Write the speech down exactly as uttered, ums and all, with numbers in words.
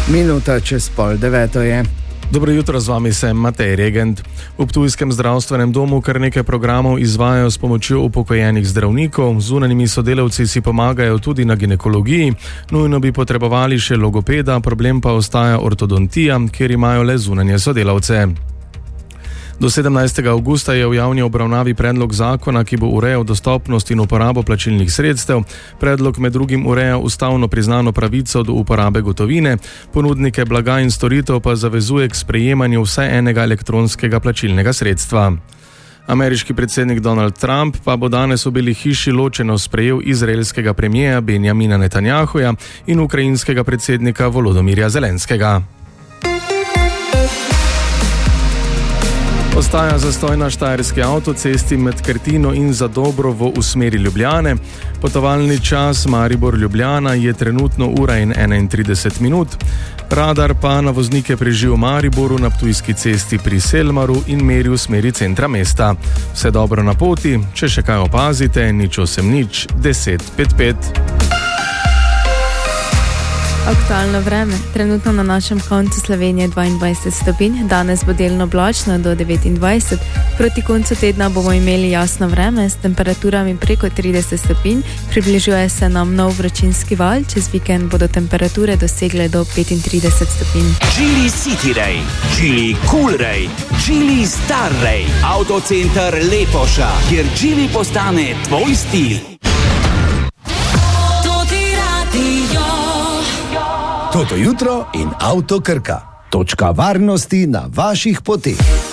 Minuta čez pol deveto je. Dobro jutro, z vami sem Matej Regent. V ptujskem zdravstvenem domu kar nekaj programov izvajajo s pomočjo upokojenih zdravnikov, zunanjimi sodelavci si pomagajo tudi na ginekologiji, nujno bi potrebovali še logopeda, problem pa ostaja ortodontija, kjer imajo le zunanje sodelavce. Do sedemnajstega avgusta je v javni obravnavi predlog zakona, ki bo urejal dostopnost in uporabo plačilnih sredstev. Predlog med drugim ureja ustavno priznano pravico do uporabe gotovine, ponudnike blaga in storitev pa zavezuje k sprejemanju vsaj enega elektronskega plačilnega sredstva. Ameriški predsednik Donald Trump pa bo danes v Beli hiši ločeno sprejel izraelskega premijeja Benjamina Netanjahuja in ukrajinskega predsednika Volodomirja Zelenskega. Ostaja zastoj na štajerski avtocesti med Krtino in Zadobrovo v smeri Ljubljane. Potovalni čas Maribor-Ljubljana je trenutno ura in enaintrideset minut. Radar pa na voznike preži v Mariboru na Ptujski cesti pri Selmaru in meri v smeri centra mesta. Vse dobro na poti, če še kaj opazite, nič osem nič, deset pet pet. Aktualno vreme. Trenutno na našem koncu Slovenije dvaindvajset stopinj, danes bo delno oblačno do devetindvajset. Proti koncu tedna bomo imeli jasno vreme s temperaturami preko trideset stopinj, približuje se nam nov vročinski val, čez vikend bodo temperature dosegle do petintrideset stopinj. Geely City Ray, Geely Cool Ray, Geely Star Ray, Autocenter Lepoša, kjer Geely postane tvoj stil. Toto jutro in Avto Krka. Točka varnosti na vaših poteh.